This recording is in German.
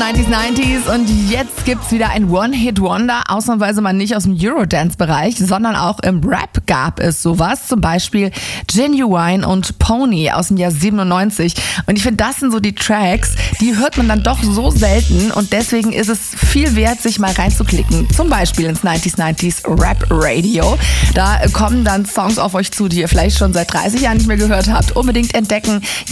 90s und jetzt gibt's wieder ein One-Hit-Wonder, ausnahmsweise mal nicht aus dem Eurodance-Bereich, sondern auch im Rap gab es sowas, zum Beispiel Genuine und Pony aus dem Jahr 97 und ich finde, das sind so die Tracks, die hört man dann doch so selten und deswegen ist es viel wert, sich mal reinzuklicken, zum Beispiel ins 90s Rap Radio. Da kommen dann Songs auf euch zu, die ihr vielleicht schon seit 30 Jahren nicht mehr gehört habt, unbedingt entdecken.